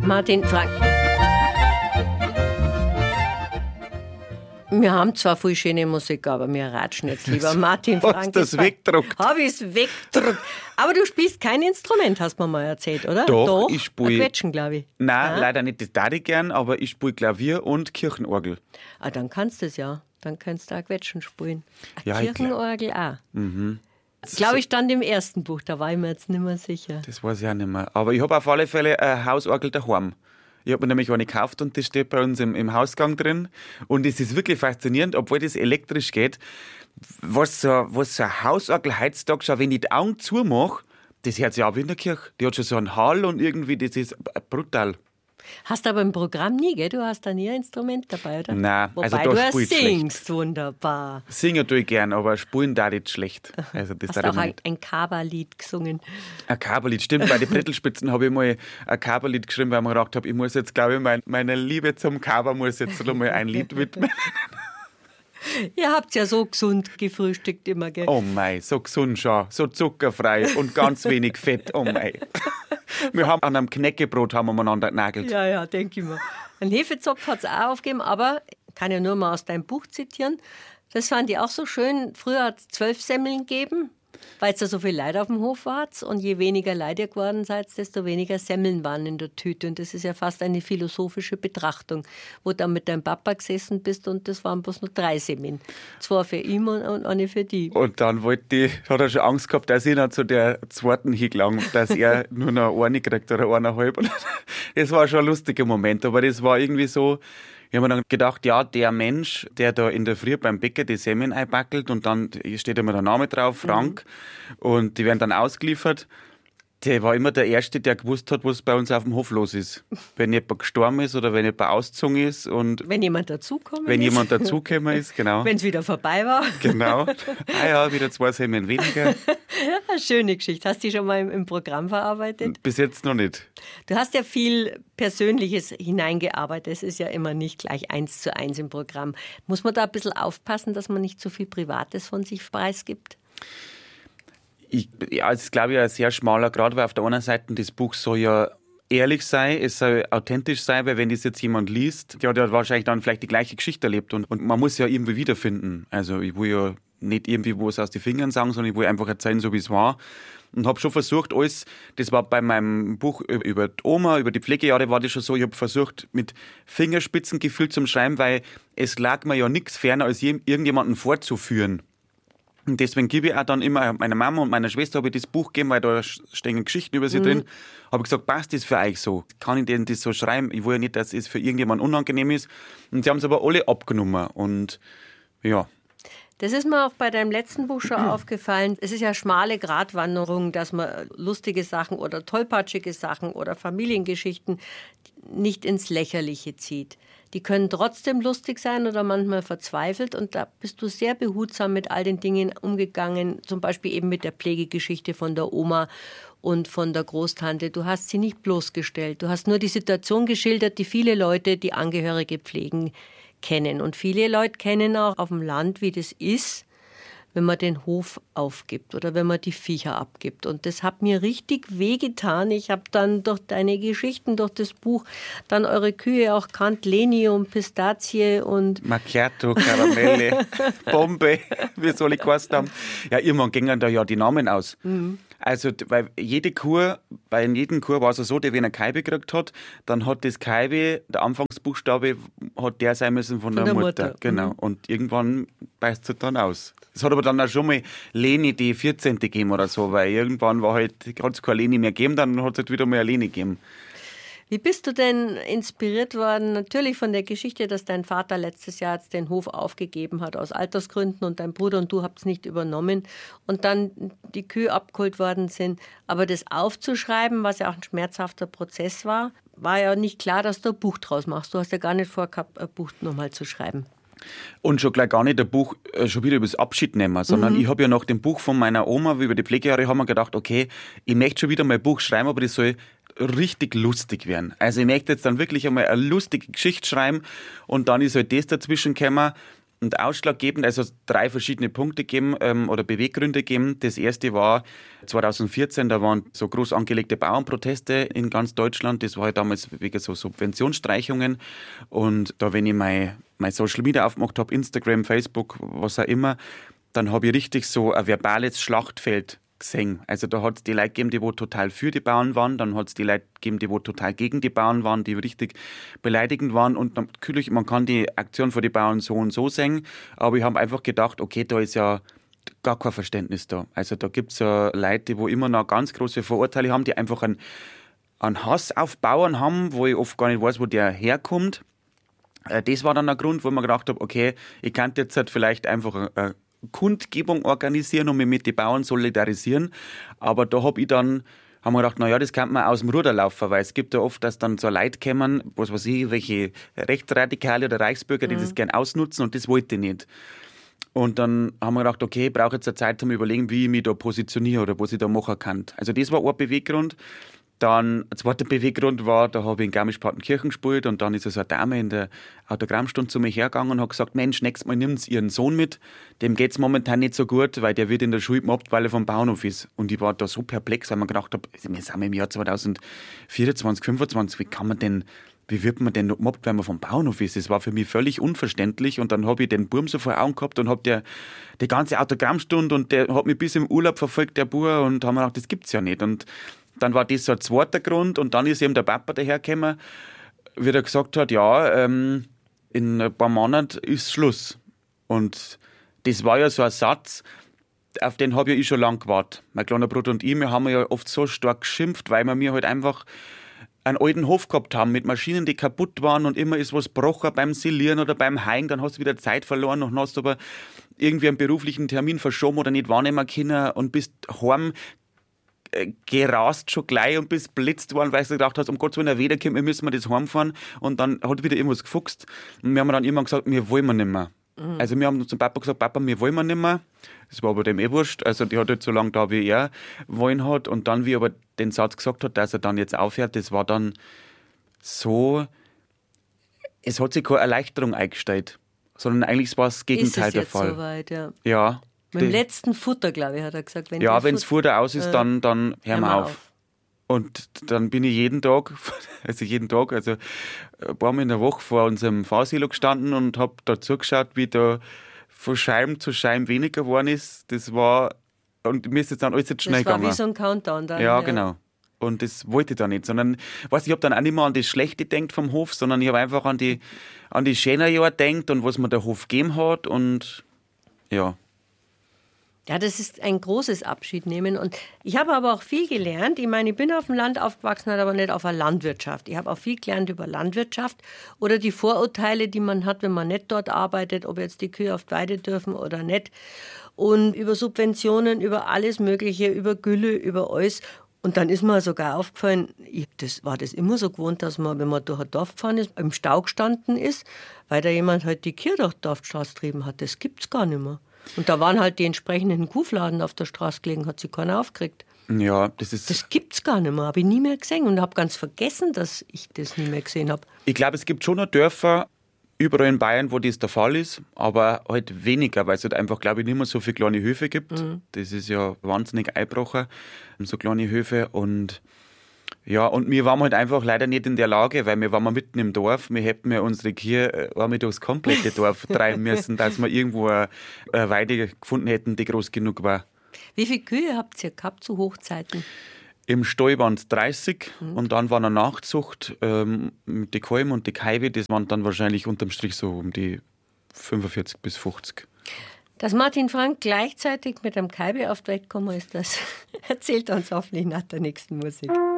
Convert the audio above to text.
Martin Frank. Wir haben zwar viel schöne Musik, aber wir ratschen jetzt lieber. Martin Frank. Hast du das weggedruckt? Habe ich es weggedruckt. Aber du spielst kein Instrument, hast du mir mal erzählt, oder? Doch, ich spiele. Quetschen, glaube ich. Nein, leider nicht. Das darf ich gern, aber ich spiele Klavier und Kirchenorgel. Ah, dann kannst du es ja. Dann kannst du auch Quetschen spielen. Ja, Kirchenorgel auch. Glaube ich, stand im ersten Buch, da war ich mir jetzt nicht mehr sicher. Das weiß ich auch nicht mehr. Aber ich habe auf alle Fälle eine Hausorgel daheim. Ich habe mir nämlich eine gekauft und die steht bei uns im Hausgang drin. Und es ist wirklich faszinierend, obwohl das elektrisch geht, was so eine Hausorgel heutzutage schon, wenn ich die Augen zumache, das hört sich auch wie in der Kirche. Die hat schon so einen Hall und irgendwie, das ist brutal. Hast aber im Programm nie, gell? Du hast da nie ein Instrument dabei, oder? Nein, Wobei also da du spielt singst wunderbar. Singen tue ich gern, aber spielen da nicht schlecht. Also das Hast auch ein Kaberlied gesungen. Ein Kaberlied, stimmt. Bei den Brettelspitzen habe ich mal ein Kaberlied geschrieben, weil ich mir gedacht habe, ich muss jetzt, glaube ich, meine Liebe zum Kaber muss jetzt noch mal ein Lied widmen. Ihr habt ja so gesund gefrühstückt immer, gell? Oh mei, so gesund schon, so zuckerfrei und ganz wenig Fett, oh mei. Wir haben an einem Knäckebrot haben wir miteinander genagelt. Ja, denke ich mir. Ein Hefezopf hat es auch aufgegeben, aber ich kann ja nur mal aus deinem Buch zitieren. Das fand ich auch so schön. Früher hat es 12 Semmeln gegeben, weil es ja so viel Leute auf dem Hof war. Und je weniger Leute ihr geworden seid, desto weniger Semmeln waren in der Tüte. Und das ist ja fast eine philosophische Betrachtung, wo du dann mit deinem Papa gesessen bist und das waren bloß nur 3 Semmeln. 2 für ihn und eine für die. Und dann hat er schon Angst gehabt, dass ich noch zu der zweiten hingelangt, dass er nur noch eine kriegt oder 1,5. Das war schon ein lustiger Moment, aber das war irgendwie so. Ich habe mir dann gedacht, ja, der Mensch, der da in der Früh beim Bäcker die Semmeln einbackelt und dann steht immer der Name drauf, Frank, und die werden dann ausgeliefert, der war immer der Erste, der gewusst hat, was bei uns auf dem Hof los ist. Wenn jemand gestorben ist oder wenn jemand ausgezogen ist. Und wenn jemand dazugekommen ist, genau. Wenn es wieder vorbei war. Genau. Ah ja, wieder 2 Semmeln weniger. Eine schöne Geschichte. Hast du die schon mal im Programm verarbeitet? Bis jetzt noch nicht. Du hast ja viel Persönliches hineingearbeitet. Es ist ja immer nicht gleich 1:1 im Programm. Muss man da ein bisschen aufpassen, dass man nicht zu viel Privates von sich preisgibt? Es ist, glaube ich, ein sehr schmaler Grad, weil auf der einen Seite das Buch soll ja ehrlich sein, es soll authentisch sein, weil wenn das jetzt jemand liest, der hat wahrscheinlich dann vielleicht die gleiche Geschichte erlebt und man muss ja irgendwie wiederfinden. Also ich will ja nicht irgendwie was aus den Fingern sagen, sondern ich will einfach erzählen, so wie es war. Und habe schon versucht, alles, das war bei meinem Buch über die Oma, über die Pflegejahre, war das schon so, ich habe versucht, mit Fingerspitzengefühl zum Schreiben, weil es lag mir ja nichts ferner, als irgendjemanden vorzuführen. Und deswegen gebe ich auch dann immer meiner Mama und meiner Schwester habe ich das Buch gegeben, weil da stehen Geschichten über sie drin. Habe ich gesagt, passt das für euch so? Kann ich denn das so schreiben? Ich will ja nicht, dass es für irgendjemand unangenehm ist. Und sie haben es aber alle abgenommen. Und ja. Das ist mir auch bei deinem letzten Buch schon aufgefallen. Es ist ja schmale Gratwanderung, dass man lustige Sachen oder tollpatschige Sachen oder Familiengeschichten nicht ins Lächerliche zieht. Die können trotzdem lustig sein oder manchmal verzweifelt. Und da bist du sehr behutsam mit all den Dingen umgegangen. Zum Beispiel eben mit der Pflegegeschichte von der Oma und von der Großtante. Du hast sie nicht bloßgestellt. Du hast nur die Situation geschildert, die viele Leute, die Angehörige pflegen, kennen. Und viele Leute kennen auch auf dem Land, wie das ist, wenn man den Hof aufgibt oder wenn man die Viecher abgibt. Und das hat mir richtig wehgetan. Ich habe dann durch deine Geschichten, durch das Buch, dann eure Kühe auch kannt, Lenium, Pistazie und Macchiato, Karamelle, Bombe, wie soll ich geheißen haben. Ja, irgendwann gingen da ja die Namen aus. Also, weil bei jedem Kuh war es so, der wenn eine Kaibe gekriegt hat, dann hat das Kaibe, der Anfangsbuchstabe, hat der sein müssen von der Mutter. Genau. Und irgendwann beißt es halt dann aus. Es hat aber dann auch schon mal Leni die 14. gegeben oder so, weil irgendwann hat es keine Leni mehr gegeben, dann hat es halt wieder mal eine Leni gegeben. Wie bist du denn inspiriert worden? Natürlich von der Geschichte, dass dein Vater letztes Jahr jetzt den Hof aufgegeben hat aus Altersgründen und dein Bruder und du habt es nicht übernommen und dann die Kühe abgeholt worden sind. Aber das aufzuschreiben, was ja auch ein schmerzhafter Prozess war ja nicht klar, dass du ein Buch draus machst. Du hast ja gar nicht vorgehabt, ein Buch nochmal zu schreiben. Und schon gleich gar nicht ein Buch schon wieder über das Abschied nehmen, sondern ich habe ja nach dem Buch von meiner Oma über die Pflegejahre haben wir gedacht, okay, ich möchte schon wieder mal ein Buch schreiben, aber das soll richtig lustig werden. Also ich möchte jetzt dann wirklich einmal eine lustige Geschichte schreiben und dann ist halt das dazwischen gekommen Und ausschlaggebend, also 3 verschiedene Punkte geben oder Beweggründe geben. Das erste war 2014, da waren so groß angelegte Bauernproteste in ganz Deutschland. Das war halt damals wegen so Subventionsstreichungen. Und da, wenn ich mein Social Media aufgemacht habe, Instagram, Facebook, was auch immer, dann habe ich richtig so ein verbales Schlachtfeld gesehen. Also da hat es die Leute gegeben, die total für die Bauern waren, dann hat es die Leute gegeben, die total gegen die Bauern waren, die richtig beleidigend waren, und natürlich, man kann die Aktion für die Bauern so und so sehen, aber ich habe einfach gedacht, okay, da ist ja gar kein Verständnis da. Also da gibt es ja Leute, die immer noch ganz große Vorurteile haben, die einfach einen Hass auf Bauern haben, wo ich oft gar nicht weiß, wo der herkommt. Das war dann ein Grund, wo ich mir gedacht habe, okay, ich kann jetzt halt vielleicht einfach Kundgebung organisieren und mich mit den Bauern solidarisieren. Aber da haben wir gedacht, naja, das kann man aus dem Ruder laufen, weil es gibt ja oft, dass dann so Leute kommen, was weiß ich, welche Rechtsradikale oder Reichsbürger, die das gerne ausnutzen, und das wollte ich nicht. Und dann haben wir gedacht, okay, ich brauche jetzt eine Zeit zum Überlegen, wie ich mich da positioniere oder was ich da machen kann. Also das war ein Beweggrund. Dann ein zweiter Beweggrund war, da habe ich in Garmisch-Partenkirchen gespielt, und dann ist so eine Dame in der Autogrammstunde zu mir hergegangen und hat gesagt, Mensch, nächstes Mal nimmt Ihren Sohn mit, dem geht es momentan nicht so gut, weil der wird in der Schule gemobbt, weil er vom Bauernhof ist. Und ich war da so perplex, weil man gedacht habe, wir sind im Jahr 2024, 2025, wie wird man denn noch gemobbt, wenn man vom Bauernhof ist? Das war für mich völlig unverständlich, und dann habe ich den Burm so vor Augen gehabt und habe die ganze Autogrammstunde, und der hat mich bis im Urlaub verfolgt, der Bur, und haben mir gedacht, das gibt's ja nicht. Und dann war das so ein zweiter Grund, und dann ist eben der Papa dahergekommen, wie er gesagt hat, ja, in ein paar Monaten ist Schluss. Und das war ja so ein Satz, auf den habe ich schon lange gewartet. Mein kleiner Bruder und ich, wir haben ja oft so stark geschimpft, weil wir halt einfach einen alten Hof gehabt haben mit Maschinen, die kaputt waren, und immer ist was gebrochen beim Silieren oder beim Haien, dann hast du wieder Zeit verloren und hast aber irgendwie einen beruflichen Termin verschoben oder nicht wahrnehmen können und bist heim gerast schon gleich und bist blitzt worden, weil du gedacht hast, um Gottes Willen, wiederkommt, wir müssen das heimfahren, und dann hat wieder irgendwas gefuchst, und wir haben dann immer gesagt, wir wollen nicht mehr. Also wir haben zum Papa gesagt, Papa, wir wollen nicht mehr. Das war aber dem wurscht, also die hat halt so lange da, wie er wollen hat, und dann, wie er aber den Satz gesagt hat, dass er dann jetzt aufhört, das war dann so, es hat sich keine Erleichterung eingestellt, sondern eigentlich war das Gegenteil der Fall. Soweit, ja. Ja. Mit dem letzten Futter, glaube ich, hat er gesagt. Wenn das Futter aus ist, dann hören wir auf. Und dann bin ich jeden Tag, also ein paar Mal in der Woche vor unserem Fahrsilo gestanden und habe da zugeschaut, wie da von Scheiben zu Scheiben weniger geworden ist. Das war, und mir ist jetzt dann alles jetzt schnell gegangen. Das war wie so ein Countdown dann. Ja, genau. Und das wollte ich da nicht, sondern ich habe dann auch nicht mehr an das Schlechte gedacht vom Hof, sondern ich habe einfach an die schönen Jahre gedacht und was mir der Hof gegeben hat, und ja. Ja, das ist ein großes Abschiednehmen. Und ich habe aber auch viel gelernt. Ich meine, ich bin auf dem Land aufgewachsen, aber nicht auf der Landwirtschaft. Ich habe auch viel gelernt über Landwirtschaft oder die Vorurteile, die man hat, wenn man nicht dort arbeitet, ob jetzt die Kühe auf die Weide dürfen oder nicht. Und über Subventionen, über alles Mögliche, über Gülle, über alles. Und dann ist mir sogar aufgefallen, war das immer so gewohnt, dass man, wenn man durch ein Dorf gefahren ist, im Stau gestanden ist, weil da jemand halt die Kühe durch die Dorfstraße getrieben hat. Das gibt's gar nicht mehr. Und da waren halt die entsprechenden Kuhfladen auf der Straße gelegen, hat sich keiner aufgeregt. Ja, das gibt's gar nicht mehr, habe ich nie mehr gesehen, und habe ganz vergessen, dass ich das nie mehr gesehen habe. Ich glaube, es gibt schon noch Dörfer überall in Bayern, wo das der Fall ist, aber halt weniger, weil es halt einfach, glaube ich, nicht mehr so viele kleine Höfe gibt. Das ist ja wahnsinnig eingebrochen, so kleine Höfe, und ja, und wir waren halt einfach leider nicht in der Lage, weil wir waren mitten im Dorf, wir hätten ja unsere Kühe einmal durchs komplette Dorf treiben müssen, dass wir irgendwo eine Weide gefunden hätten, die groß genug war. Wie viele Kühe habt ihr gehabt zu Hochzeiten? Im Stall waren es 30 und dann war eine Nachzucht mit den Kalben und die Kaibe, das waren dann wahrscheinlich unterm Strich so um die 45 bis 50. Dass Martin Frank gleichzeitig mit einem Kaibe auf die Welt gekommen ist, das erzählt uns hoffentlich nach der nächsten Musik.